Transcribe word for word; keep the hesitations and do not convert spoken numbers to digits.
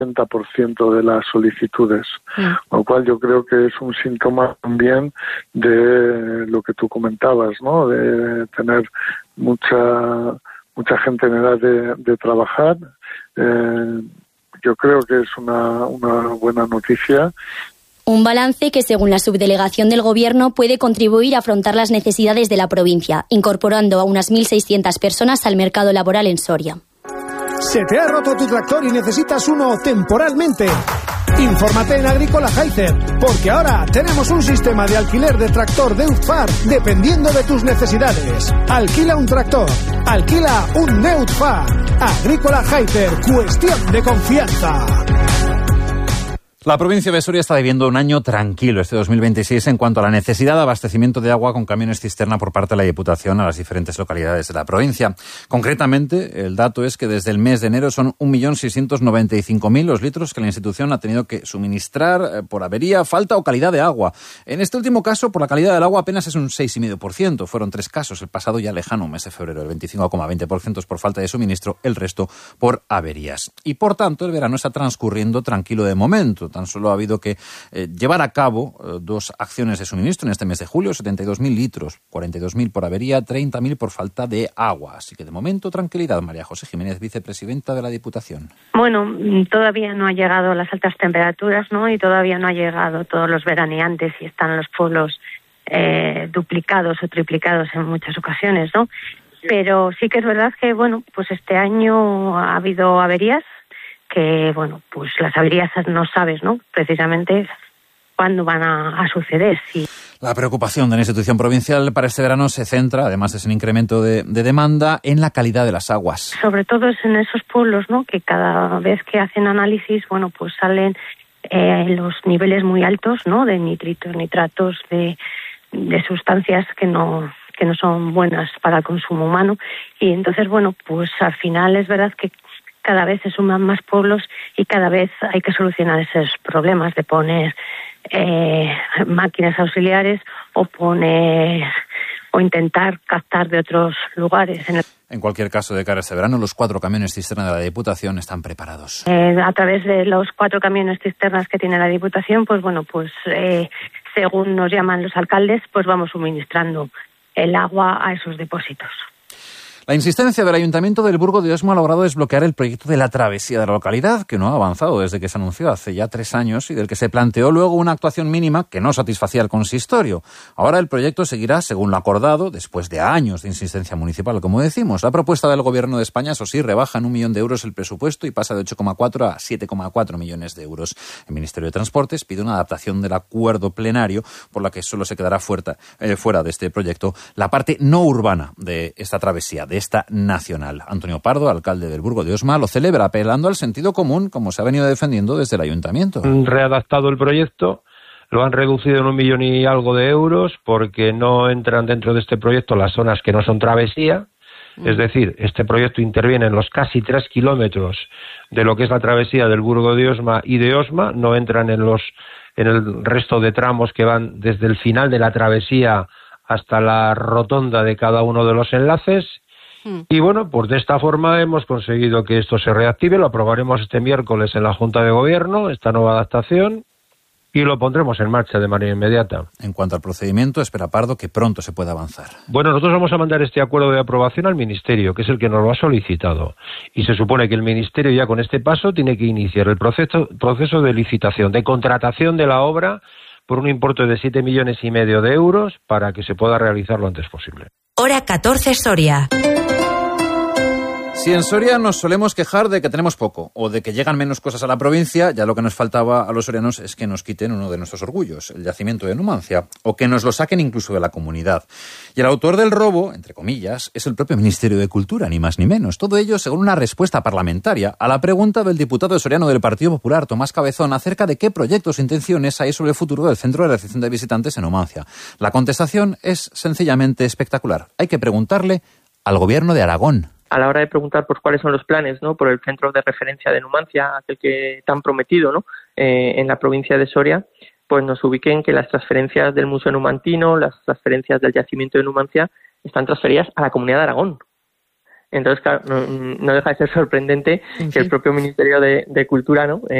ochenta por ciento de las solicitudes, mm. lo cual yo creo que es un síntoma también de lo que tú comentabas, ¿no? De tener mucha mucha gente en edad de, de trabajar. Eh, yo creo que es una, una buena noticia. Un balance que, según la subdelegación del Gobierno, puede contribuir a afrontar las necesidades de la provincia, incorporando a unas mil seiscientas personas al mercado laboral en Soria. ¿Se te ha roto tu tractor y necesitas uno temporalmente? Infórmate en Agrícola Haizer, porque ahora tenemos un sistema de alquiler de tractor Neutfar dependiendo de tus necesidades. Alquila un tractor, alquila un Neutfar. Agrícola Haizer, cuestión de confianza. La provincia de Soria está viviendo un año tranquilo este dos mil veintiséis en cuanto a la necesidad de abastecimiento de agua con camiones cisterna por parte de la Diputación a las diferentes localidades de la provincia. Concretamente, el dato es que desde el mes de enero son un millón seiscientos noventa y cinco mil los litros que la institución ha tenido que suministrar por avería, falta o calidad de agua. En este último caso, por la calidad del agua apenas es un seis coma cinco por ciento. Fueron tres casos, el pasado ya lejano mes de febrero, el veinticinco coma veinte por ciento es por falta de suministro, el resto por averías. Y por tanto, el verano está transcurriendo tranquilo de momento. Tan solo ha habido que eh, llevar a cabo eh, dos acciones de suministro en este mes de julio, setenta y dos mil litros, cuarenta y dos mil por avería, treinta mil por falta de agua. Así que de momento, tranquilidad. María José Jiménez, vicepresidenta de la Diputación. Bueno, todavía no ha llegado las altas temperaturas, ¿no? Y todavía no ha llegado todos los veraneantes y están los pueblos eh, duplicados o triplicados en muchas ocasiones, ¿no? Pero sí que es verdad que, bueno, pues este año ha habido averías que, bueno, pues las averías no sabes, ¿no? Precisamente cuándo van a, a suceder. Sí. La preocupación de la institución provincial para este verano se centra, además de ese incremento de, de demanda, en la calidad de las aguas. Sobre todo es en esos pueblos, ¿no? Que cada vez que hacen análisis, bueno, pues salen eh, los niveles muy altos, ¿no? De nitritos, nitratos, de, de sustancias que no que no son buenas para el consumo humano. Y entonces, bueno, pues al final es verdad que cada vez se suman más pueblos y cada vez hay que solucionar esos problemas de poner eh, máquinas auxiliares o poner o intentar captar de otros lugares. En, el... en cualquier caso, de cara a este verano, los cuatro camiones cisterna de la Diputación están preparados. Eh, a través de los cuatro camiones cisternas que tiene la Diputación, pues bueno, pues eh, según nos llaman los alcaldes, pues vamos suministrando el agua a esos depósitos. La insistencia del Ayuntamiento del Burgo de Osma ha logrado desbloquear el proyecto de la travesía de la localidad, que no ha avanzado desde que se anunció hace ya tres años y del que se planteó luego una actuación mínima que no satisfacía al consistorio. Ahora el proyecto seguirá según lo acordado, después de años de insistencia municipal, como decimos. La propuesta del Gobierno de España, eso sí, rebaja en un millón de euros el presupuesto y pasa de ocho coma cuatro a siete coma cuatro millones de euros. El Ministerio de Transportes pide una adaptación del acuerdo plenario, por la que solo se quedará fuera, eh, fuera de este proyecto la parte no urbana de esta travesía, de esta nacional. Antonio Pardo, alcalde del Burgo de Osma, lo celebra apelando al sentido común, como se ha venido defendiendo desde el ayuntamiento. Han readaptado el proyecto, lo han reducido en un millón y algo de euros porque no entran dentro de este proyecto las zonas que no son travesía. Es decir, este proyecto interviene en los casi tres kilómetros de lo que es la travesía del Burgo de Osma y de Osma, no entran en los en el resto de tramos que van desde el final de la travesía hasta la rotonda de cada uno de los enlaces. Hmm. Y bueno, pues de esta forma hemos conseguido que esto se reactive, lo aprobaremos este miércoles en la Junta de Gobierno, esta nueva adaptación, y lo pondremos en marcha de manera inmediata. En cuanto al procedimiento, espera Pardo que pronto se pueda avanzar. Bueno, nosotros vamos a mandar este acuerdo de aprobación al Ministerio, que es el que nos lo ha solicitado. Y se supone que el Ministerio ya con este paso tiene que iniciar el proceso, proceso de licitación, de contratación de la obra por un importe de siete millones y medio de euros para que se pueda realizar lo antes posible. Hora catorce Soria. Si en Soria nos solemos quejar de que tenemos poco o de que llegan menos cosas a la provincia, ya lo que nos faltaba a los sorianos es que nos quiten uno de nuestros orgullos, el yacimiento de Numancia, o que nos lo saquen incluso de la comunidad. Y el autor del robo, entre comillas, es el propio Ministerio de Cultura, ni más ni menos. Todo ello según una respuesta parlamentaria a la pregunta del diputado soriano del Partido Popular, Tomás Cabezón, acerca de qué proyectos e intenciones hay sobre el futuro del Centro de Recepción de Visitantes en Numancia. La contestación es sencillamente espectacular. Hay que preguntarle al Gobierno de Aragón. A la hora de preguntar por cuáles son los planes, ¿no?, por el centro de referencia de Numancia, aquel que tan prometido, ¿no?, eh, en la provincia de Soria, pues nos ubiquen que las transferencias del Museo Numantino, las transferencias del yacimiento de Numancia están transferidas a la Comunidad de Aragón. Entonces, claro, no, no deja de ser sorprendente sí. que el propio Ministerio de, de Cultura, ¿no?